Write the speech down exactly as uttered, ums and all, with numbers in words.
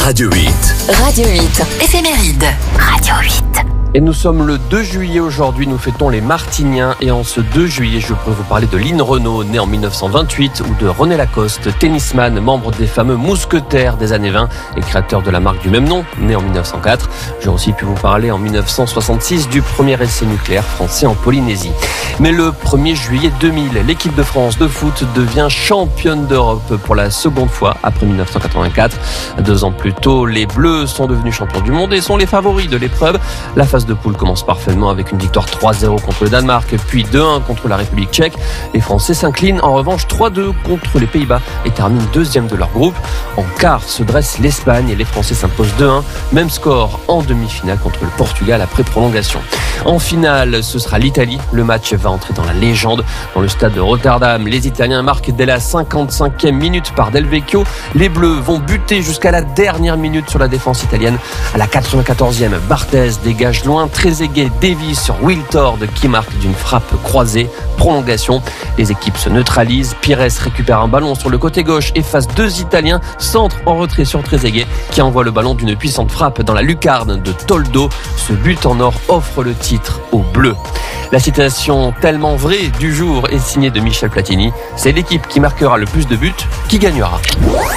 Radio huit. Radio huit, éphéméride. Radio huit. Et nous sommes le deux juillet aujourd'hui, nous fêtons les Martiniens. Et en ce deux juillet, je peux vous parler de Lynn Renaud, né en mille neuf cent vingt-huit, ou de René Lacoste, tennisman, membre des fameux Mousquetaires des années vingt et créateur de la marque du même nom, né en mille neuf cent quatre. J'aurais aussi pu vous parler en mille neuf cent soixante-six du premier essai nucléaire français en Polynésie. Mais le premier juillet deux mille, l'équipe de France de foot devient championne d'Europe pour la seconde fois après mille neuf cent quatre-vingt-quatre. Deux ans plus tôt, les Bleus sont devenus champions du monde et sont les favoris de l'épreuve. La phase de poule commence parfaitement avec une victoire trois zéro contre le Danemark, puis deux un contre la République tchèque. Les Français s'inclinent en revanche trois deux contre les Pays-Bas et terminent deuxième de leur groupe. En quart se dresse l'Espagne et les Français s'imposent deux un. Même score en demi-finale contre le Portugal après prolongation. En finale, ce sera l'Italie. Le match va entrer dans la légende. Dans le stade de Rotterdam, les Italiens marquent dès la cinquante-cinquième minute par Del Vecchio. Les Bleus vont buter jusqu'à la dernière minute sur la défense italienne. À la quatre-vingt-quatorzième, Barthez dégage loin. Trezeguet dévie sur Wiltord qui marque d'une frappe croisée. Prolongation. Les équipes se neutralisent. Pires récupère un ballon sur le côté gauche et face deux Italiens. Centre en retrait sur Trezeguet qui envoie le ballon d'une puissante frappe dans la lucarne de Toldo. Ce but en or offre le titre aux Bleus. La citation tellement vraie du jour est signée de Michel Platini. C'est l'équipe qui marquera le plus de buts qui gagnera.